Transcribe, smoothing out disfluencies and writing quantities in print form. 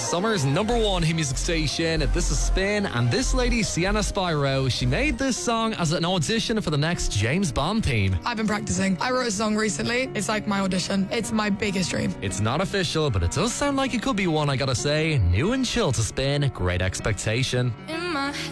Summer's #1 hit music station. This is Spin, and this lady, Sienna Spyro, she made this song as an audition for the next James Bond theme. I've been practicing. I wrote a song recently. It's like my audition. It's my biggest dream. It's not official, but it does sound like it could be one, I gotta say. New and chill to Spin, great expectation.